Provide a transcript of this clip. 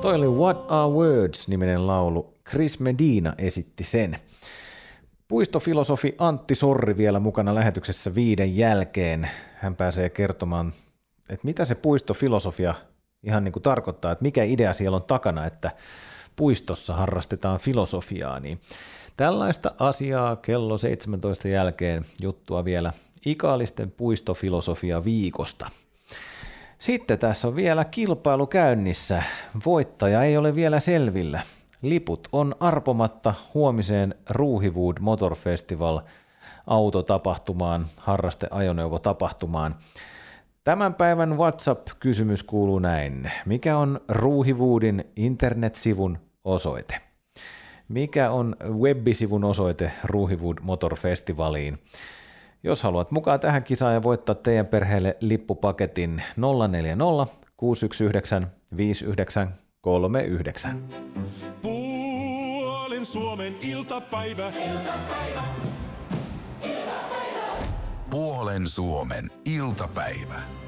Toi oli What Are Words-niminen laulu. Chris Medina esitti sen. Puistofilosofi Antti Sorri vielä mukana lähetyksessä 5 jälkeen. Hän pääsee kertomaan, että mitä se puistofilosofia ihan niin kuin tarkoittaa, että mikä idea siellä on takana, että puistossa harrastetaan filosofiaa. Niin tällaista asiaa kello 17 jälkeen juttua vielä Ikaalisten puistofilosofia viikosta. Sitten tässä on vielä kilpailu käynnissä. Voittaja ei ole vielä selvillä. Liput on arpomatta huomiseen Ruuhiwood Motor Festival autotapahtumaan, harrasteajoneuvotapahtumaan. Tämän päivän WhatsApp-kysymys kuuluu näin. Mikä on Ruuhiwoodin internetsivun osoite? Mikä on web-sivun osoite Ruuhiwood Motor Festivaliin? Jos haluat mukaan tähän kisaan ja voittaa teidän perheelle lippupaketin 040 619 5939. Puolen Suomen iltapäivä. Puolen Suomen iltapäivä.